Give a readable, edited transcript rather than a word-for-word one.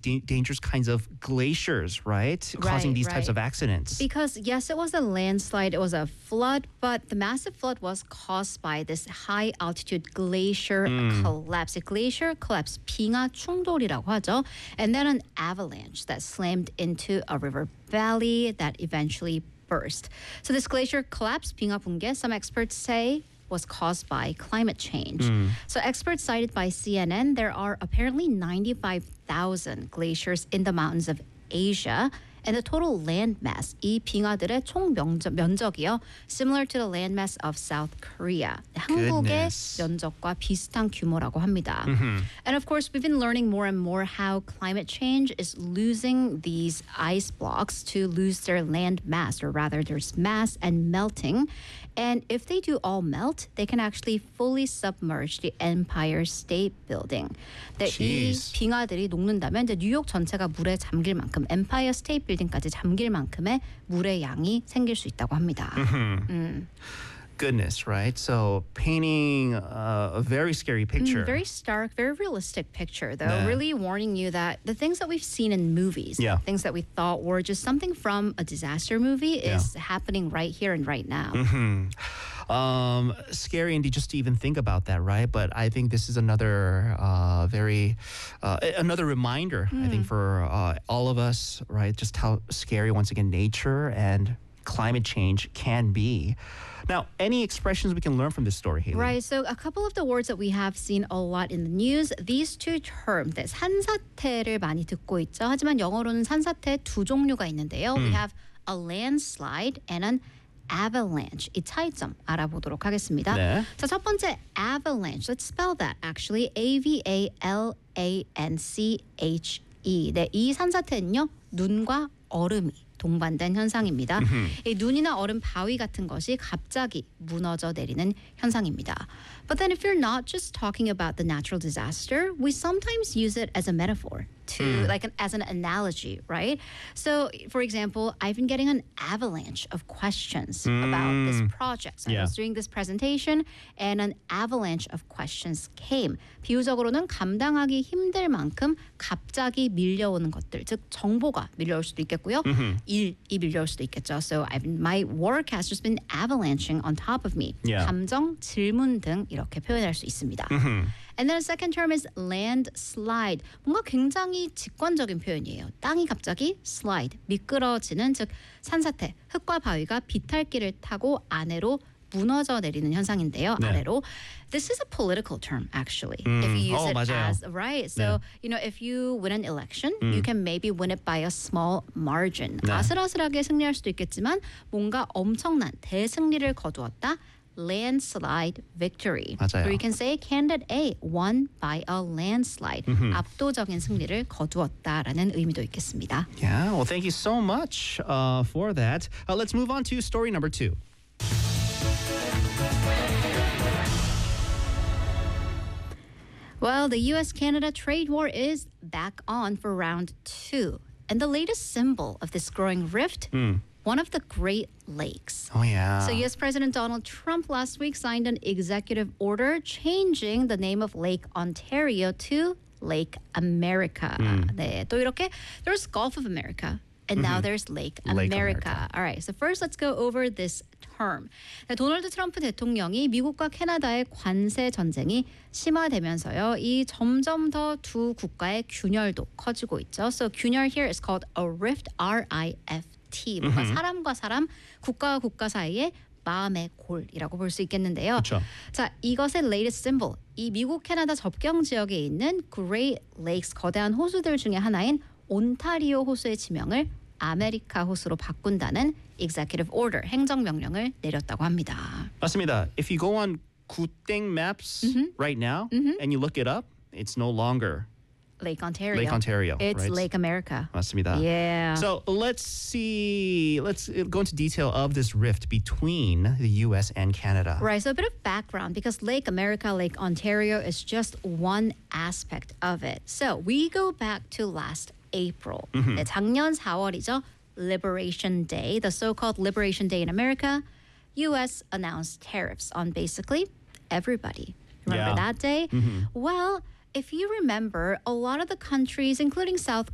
dangerous kinds of glaciers, right? Causing these types of accidents. Because yes, it was a landslide, it was a flood, but the massive flood was caused by this high altitude glacier collapse. A glacier collapse, 빙하 충돌이라고 하죠. And then an avalanche that slammed into a river valley that eventually burst. So this glacier collapse, 빙하 붕괴, some experts say was caused by climate change. So experts cited by CNN, there are apparently 95,000 glaciers in the mountains of Asia. And the total landmass, 이 빙하들의 총 면적이요, similar to the landmass of South Korea. 한국의 면적과 비슷한 규모라고 합니다. And of course, we've been learning more and more how climate change is losing these ice blocks to lose their land mass, or rather there's mass and melting. And if they do all melt, they can actually fully submerge the Empire State Building. 이 빙하들이 녹는다면 이제 뉴욕 전체가 물에 잠길 만큼, Empire State Building까지 잠길 만큼의 물의 양이 생길 수 있다고 합니다. Goodness, right? So painting a very scary picture. Very stark, very realistic picture, though. Really warning you that the things that we've seen in movies, things that we thought were just something from a disaster movie is happening right here and right now. Scary indeed just to even think about that, right? But I think this is another another reminder, I think, for all of us, right? Just how scary, once again, nature and climate change can be. Now, any expressions we can learn from this story, Haley? Right, so a couple of the words that we have seen a lot in the news, these two terms, 산사태를 많이 듣고 있죠. 하지만 영어로는 산사태 두 종류가 있는데요. We have a landslide and an avalanche. 이 차이점 알아보도록 하겠습니다. 자, 첫 번째 avalanche. Let's spell that actually. A-V-A-L-A-N-C-H-E. 네, 이 산사태는요, 눈과 얼음이 동반된 현상입니다. 이 눈이나 얼음 바위 같은 것이 갑자기 무너져 내리는 현상입니다. But then if you're not just talking about the natural disaster, we sometimes use it as a metaphor, as an analogy, right? So, for example, I've been getting an avalanche of questions about this project. So I was doing this presentation and an avalanche of questions came. 비유적으로는 감당하기 힘들 만큼 갑자기 밀려오는 것들, 즉 정보가 밀려올 수도 있겠고요. 일이 밀려올 수도 있겠죠. So my work has just been avalanching on top of me. 감정, 질문 등 이렇게 표현할 수 있습니다. And then the second term is landslide. 뭔가 굉장히 직관적인 표현이에요. 땅이 갑자기 slide, 미끄러지는, 즉 산사태, 흙과 바위가 비탈길을 타고 아래로 무너져 내리는 현상인데요. 아래로. This is a political term, actually. If you use it as, right? So, if you win an election, you can maybe win it by a small margin. 아슬아슬하게 승리할 수도 있겠지만 뭔가 엄청난 대승리를 거두었다. Landslide victory. 맞아요. Or you can say candidate A won by a landslide. 압도적인 승리를 거두었다라는 의미도 있겠습니다. Yeah, well, thank you so much for that. Let's move on to story number 2. Well, the U.S.-Canada trade war is back on for round 2. And the latest symbol of this growing rift, one of the Great Lakes. Oh, yeah. So U.S. President Donald Trump last week signed an executive order changing the name of Lake Ontario to Lake America. 네, 또 이렇게 there's Gulf of America. And now there's Lake America. All right, so first let's go over this term. 네, 도널드 트럼프 대통령이 미국과 캐나다의 관세 전쟁이 심화되면서요, 이 점점 더 두 국가의 균열도 커지고 있죠. So 균열 here is called a rift, R-I-F-T. 뭔가 사람과 사람, 국가와 국가 사이에 마음의 골이라고 볼 수 있겠는데요. 그쵸. 자, 이것의 latest symbol, 이 미국 캐나다 접경 지역에 있는 Great Lakes 거대한 호수들 중에 하나인 온타리오 호수의 지명을 아메리카 호수로 바꾼다는 executive order, 행정명령을 내렸다고 합니다. 맞습니다. If you go on Kuteng maps right now and you look it up, it's no longer Lake Ontario. Lake Ontario. It's right? Lake America. 맞습니다. Yeah. So let's go into detail of this rift between the U.S. and Canada. Right, so a bit of background, because Lake America, Lake Ontario is just one aspect of it. So we go back to last April. 네, 작년 4월이죠. Liberation Day, the so-called Liberation Day in America. U.S. announced tariffs on basically everybody. Remember that day? Well, if you remember, a lot of the countries, including South